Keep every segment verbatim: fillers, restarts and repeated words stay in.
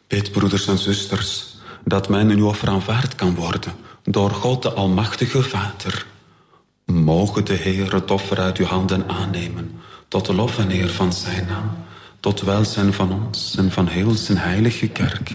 Bid, broeders en zusters, dat mijn uw offer aanvaard kan worden door God de Almachtige Vader. Moge de Heer het offer uit uw handen aannemen, tot de lof en eer van zijn naam, tot welzijn van ons en van heel zijn heilige kerk.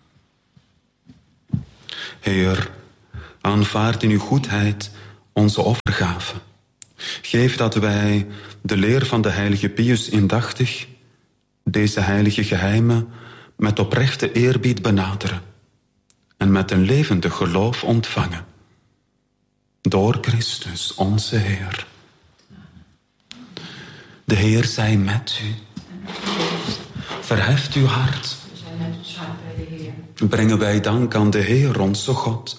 Heer, aanvaard in uw goedheid onze offergave. Geef dat wij de leer van de heilige Pius indachtig, deze heilige geheimen met oprechte eerbied benaderen en met een levendig geloof ontvangen. Door Christus onze Heer. De Heer zij met u. Verheft uw hart. Brengen wij dank aan de Heer onze God.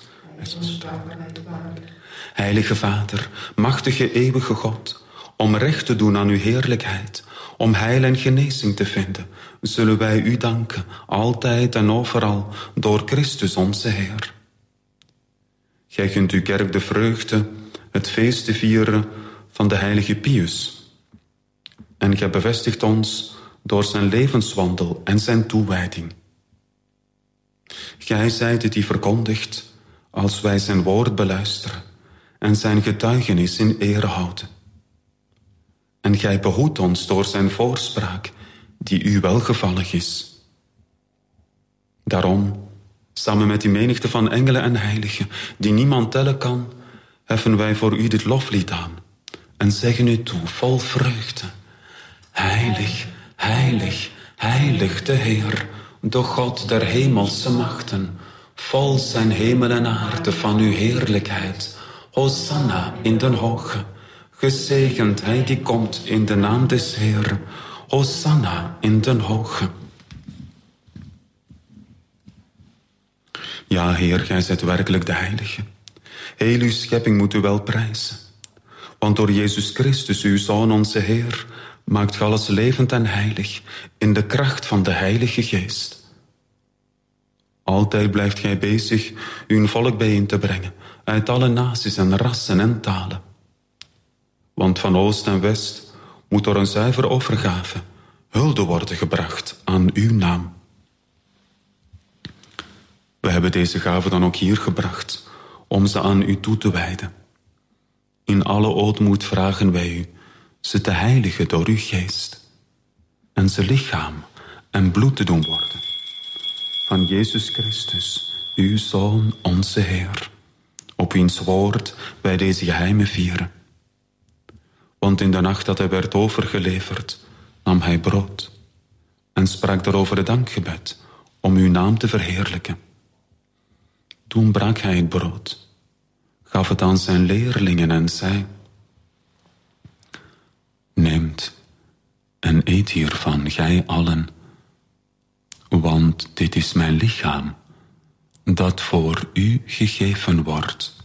Heilige Vader, machtige eeuwige God, om recht te doen aan uw heerlijkheid, om heil en genezing te vinden, zullen wij u danken, altijd en overal, door Christus onze Heer. Gij gunt uw kerk de vreugde, het feest te vieren van de heilige Pius. En gij bevestigt ons door zijn levenswandel en zijn toewijding. Gij zijt het die verkondigt, als wij zijn woord beluisteren en zijn getuigenis in ere houden. En gij behoedt ons door zijn voorspraak, die u welgevallig is. Daarom, samen met die menigte van engelen en heiligen, die niemand tellen kan, heffen wij voor u dit loflied aan en zeggen u toe, vol vreugde. Heilig, heilig, heilig de Heer, de God der hemelse machten. Vol zijn hemel en aarde van uw heerlijkheid. Hosanna in den hoge. Gezegend hij die komt in de naam des Heeren. Hosanna in den hoge. Ja, Heer, gij zijt werkelijk de Heilige. Heel uw schepping moet u wel prijzen. Want door Jezus Christus, uw Zoon, onze Heer, maakt gij alles levend en heilig in de kracht van de Heilige Geest. Altijd blijft gij bezig uw volk bijeen te brengen, uit alle naties en rassen en talen. Want van oost en west moet door een zuiver offergave hulde worden gebracht aan uw naam. We hebben deze gave dan ook hier gebracht, om ze aan u toe te wijden. In alle ootmoed vragen wij u ze te heiligen door uw geest, en ze lichaam en bloed te doen worden van Jezus Christus, uw Zoon, onze Heer, op wiens woord wij deze geheimen vieren. Want in de nacht dat hij werd overgeleverd, nam hij brood en sprak daarover het dankgebed om uw naam te verheerlijken. Toen brak hij het brood, gaf het aan zijn leerlingen en zei: Neemt en eet hiervan, gij allen, want dit is mijn lichaam, dat voor u gegeven wordt.